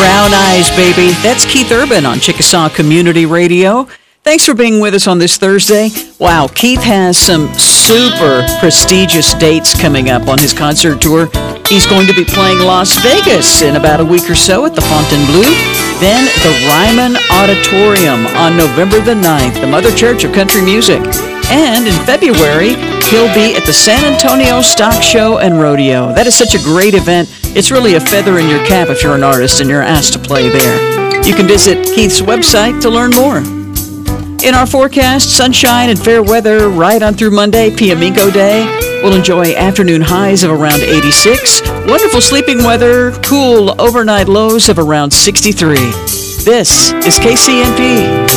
Brown Eyes, baby. That's Keith Urban on Chickasaw Community Radio. Thanks for being with us on this Thursday. Wow, Keith has some super prestigious dates coming up on his concert tour. He's going to be playing Las Vegas in about a week or so at the Fontainebleau. Then the Ryman Auditorium on November the 9th, the Mother Church of Country Music. And in February, he'll be at the San Antonio Stock Show and Rodeo. That is such a great event. It's really a feather in your cap if you're an artist and you're asked to play there. You can visit Keith's website to learn more. In our forecast, sunshine and fair weather right on through Monday, Piamigo Day. We'll enjoy afternoon highs of around 86. Wonderful sleeping weather, cool overnight lows of around 63. This is KCNP.